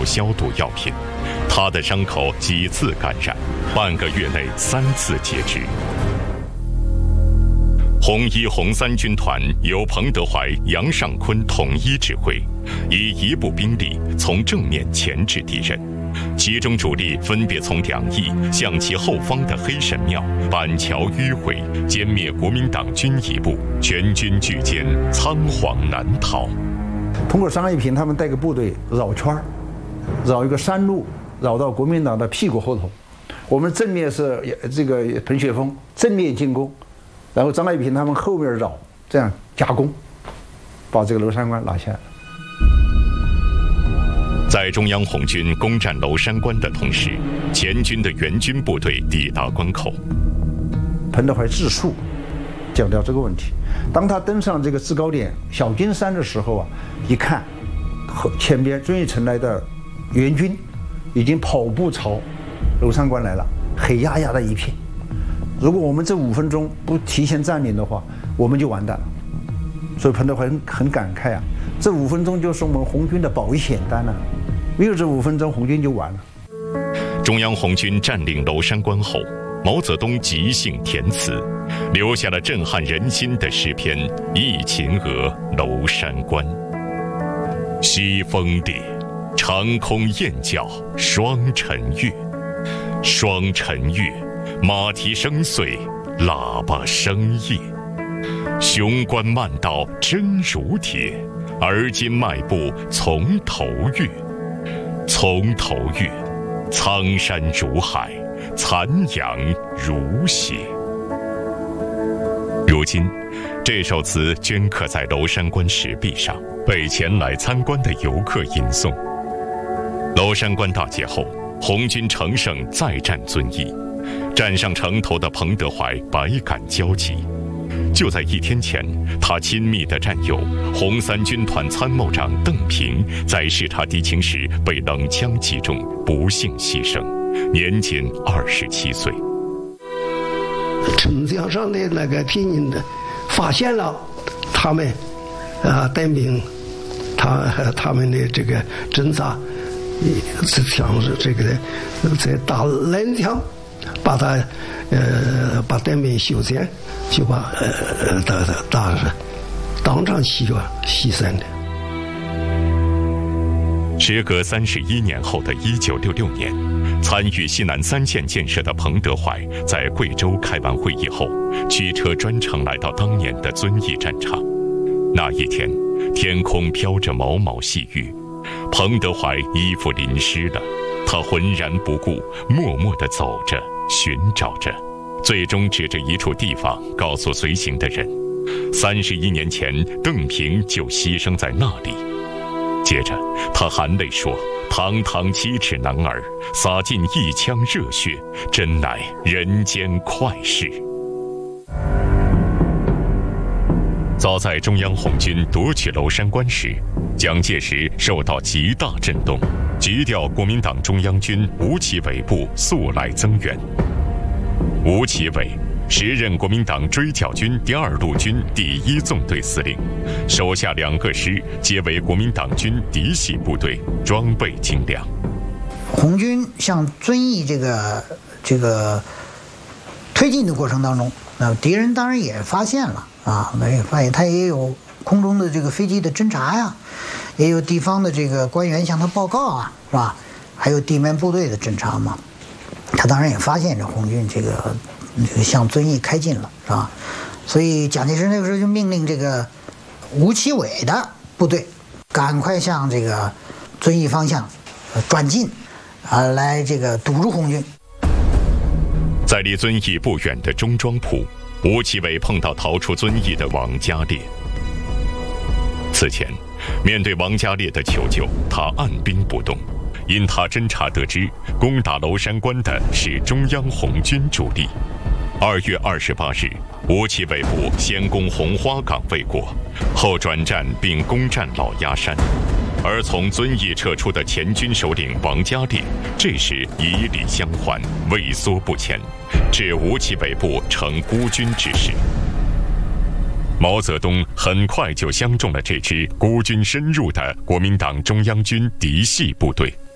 消毒药品，他的伤口几次感染，半个月内3次截肢。红1、红3军团由彭德怀、杨尚昆统一指挥，以1部兵力从正面钳制敌人，其中主力分别从2翼向其后方的黑神庙、板桥迂回歼灭国民党军1部，全军聚歼，仓皇南逃。 通过张一平他们带个部队绕圈儿，绕一个山路，绕到国民党的屁股后头。我们正面是这个彭雪枫正面进攻，然后张一平他们后面绕，这样夹攻，把这个娄山关拿下来。 在中央红军攻占娄山关的同时，前军的援军部队抵达关口。 彭德怀自述讲到这个问题，当他登上这个制高点小金山的时候啊，一看前边遵义城来的援军已经跑步朝娄山关来了，黑压压的一片。如果我们这5分钟不提前占领的话，我们就完蛋了。所以彭德怀很感慨啊，这5分钟就是我们红军的保险单啊，没有这5分钟，红军就完了。 中央红军占领娄山关后，毛泽东即兴填词，留下了震撼人心的诗篇《忆秦娥娄山关》。西风烈，长空雁叫双晨月，双晨月，马蹄声碎，喇叭声夜。雄关漫道真如铁，而今迈步从头越。从头越，苍山如海，残阳如血。如今，这首词镌刻在娄山关石壁上，被前来参观的游客吟诵。娄山关大捷后，红军乘胜再战遵义，站上城头的彭德怀百感交集。就在1天前，他亲密的战友红3军团参谋长邓平在视察敌情时被冷枪击中，不幸牺牲，年仅27岁。 城墙上的那个平民的发现了他们邓平他们的这个侦察，像是这个在打冷枪，把邓平修剪，就把当场牺牲的。 时隔31年后的1966年，参与西南3线建设的彭德怀在贵州开完会议后，驱车专程来到当年的遵义战场。那一天，天空飘着毛毛细雨，彭德怀衣服淋湿了，他浑然不顾，默默地走着，寻找着，最终指着一处地方告诉随行的人，31年前邓平就牺牲在那里。接着他含泪说，堂堂7尺男儿，洒尽一腔热血，真乃人间快事。早在中央红军夺取娄山关时，蒋介石受到极大震动，急调国民党中央军吴奇伟部速来增援。吴奇伟时任国民党追剿军第2路军第1纵队司令，手下2个师皆为国民党军嫡系部队，装备精良。 红军向遵义这个推进的过程当中，那敌人当然也发现了啊，发现他也有空中的这个飞机的侦察呀，也有地方的这个官员向他报告啊，是吧？还有地面部队的侦察嘛，他当然也发现这红军这个向遵义开进了，是吧？所以蒋介石那个时候就命令这个吴奇伟的部队赶快向这个遵义方向转进，来这个堵住红军。 在离遵义不远的中庄铺，吴奇伟碰到逃出遵义的王家烈。此前，面对王家烈的求救，他按兵不动，因他侦察得知，攻打娄山关的是中央红军主力。2月28日，吴奇伟部先攻红花岗未果，后转战并攻占老鸭山。而从遵义撤出的前军首领王家烈，这时以礼相还，畏缩不前，致吴奇伟部成孤军之势。毛泽东很快就相中了这支孤军深入的国民党中央军嫡系部队。